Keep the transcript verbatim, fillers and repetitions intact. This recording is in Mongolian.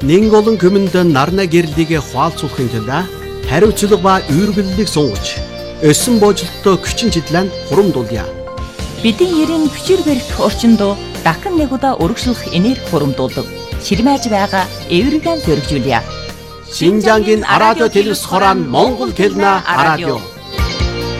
Нэн олон хүмүнд нарна гэрлийг хуалцуулахын тулд хариуцлага ба үйргэллийг сунгаж, өссөн бooжилттой хүчин чиглэлд хурамдуулъя. Бидний ерийн хүчээр барих орчинд дахин нэг удаа өргөжлөх энерги хурамдуулдаг. Ширмэж байгаа эвэргэн зөргижүүлье. Шинжангийн радио телевиз хорон Монгол хэлнэ радио.